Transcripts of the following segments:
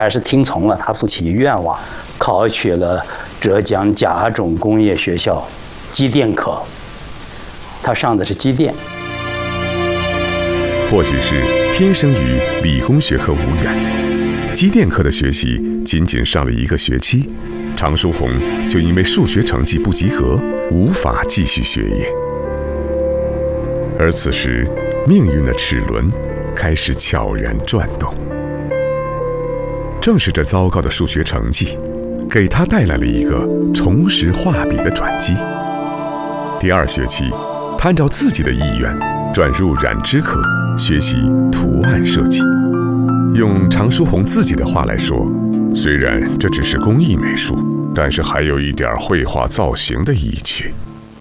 还是听从了他父亲愿望，考取了浙江甲种工业学校机电科。他上的是机电。 或许是天生与理工学科无缘，机电科的学习仅仅上了1个学期，常书鸿就因为数学成绩不及格，无法继续学业。而此时，命运的齿轮开始悄然转动。正是这糟糕的数学成绩，给他带来了一个重拾画笔的转机。第2学期，他按照自己的意愿转入染织科，学习图案设计。用常书鸿自己的话来说，虽然这只是工艺美术，但是还有一点绘画造型的意趣。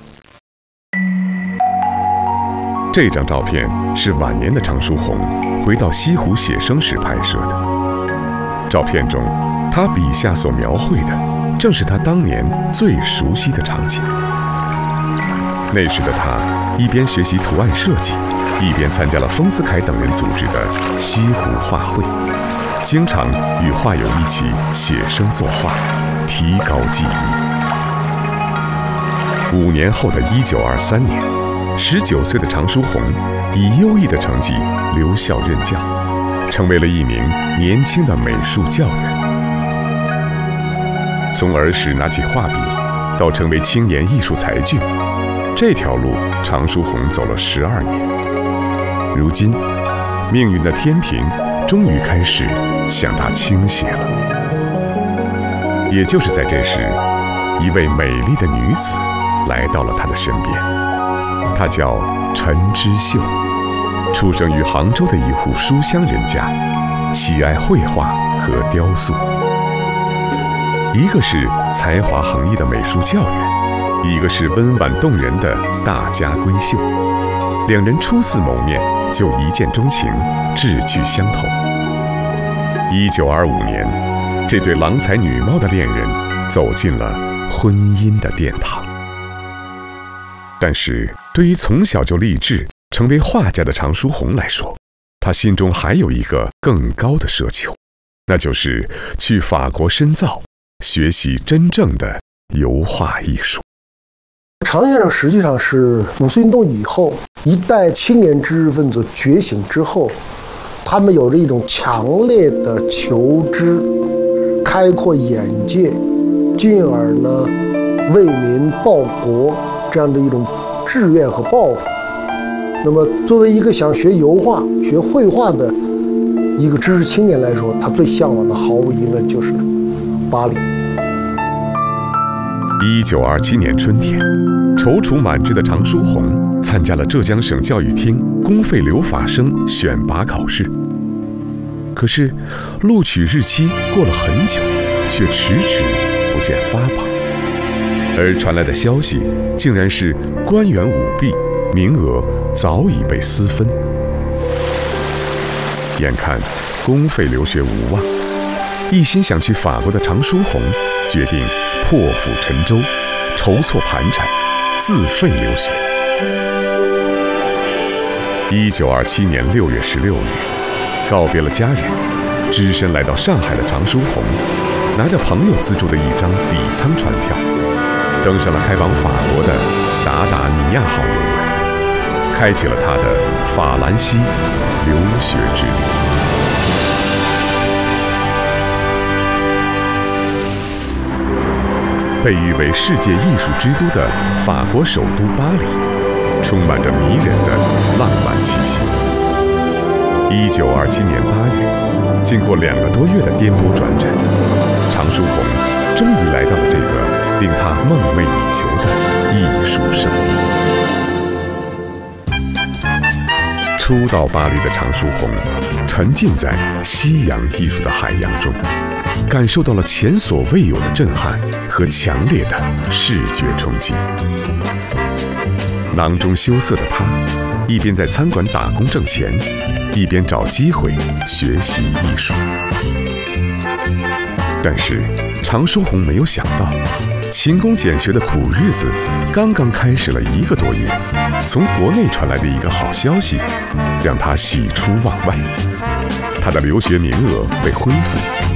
这张照片是晚年的常书鸿回到西湖写生时拍摄的。照片中，他笔下所描绘的正是他当年最熟悉的场景。那时的他一边学习图案设计，一边参加了丰子恺等人组织的西湖画会，经常与画友一起写生作画，提高技艺。5年后的1923年，19岁的常书鸿以优异的成绩留校任教，成为了一名年轻的美术教员。从儿时拿起画笔到成为青年艺术才俊，这条路常书鸿走了12年。如今，命运的天平终于开始向他倾斜了。也就是在这时，一位美丽的女子来到了他的身边。她叫陈之秀，出生于杭州的一户书香人家，喜爱绘画和雕塑。一个是才华横溢的美术教员，一个是温婉动人的大家闺秀。2人初次谋面就一见钟情，志趣相投。1925年，这对郎才女貌的恋人走进了婚姻的殿堂。但是对于从小就立志成为画家的常书鸿来说，他心中还有一个更高的奢求，那就是去法国深造，学习真正的油画艺术。 常先生实际上是五四运动以后一代青年知识分子觉醒之后，他们有着一种强烈的求知、开阔眼界，进而呢为民报国这样的一种志愿和抱负。那么作为一个想学油画、学绘画的一个知识青年来说，他最向往的毫无疑问就是巴黎。 1927年春天，踌躇满志的常书鸿参加了浙江省教育厅公费留法生选拔考试。可是录取日期过了很久，却迟迟不见发榜。而传来的消息竟然是官员舞弊，名额早已被私分。眼看公费留学无望，一心想去法国的常书鸿决定破釜沉舟，筹措盘缠，自费留学。1927年6月16日，告别了家人，只身来到上海的常书鸿，拿着朋友资助的一张底舱船票，登上了开往法国的达达尼亚号游轮，开启了他的法兰西留学之旅。被誉为世界艺术之都的法国首都巴黎，充满着迷人的浪漫气息。1927年8月，经过2个多月的颠簸转辗，常书鸿终于来到了这个令他梦寐以求的艺术圣地。初到巴黎的常书鸿，沉浸在西洋艺术的海洋中，感受到了前所未有的震撼和强烈的视觉冲击。囊中羞涩的他，一边在餐馆打工挣钱，一边找机会学习艺术。但是常书鸿没有想到，勤工俭学的苦日子刚刚开始了1个多月，从国内传来的一个好消息让他喜出望外，他的留学名额被恢复，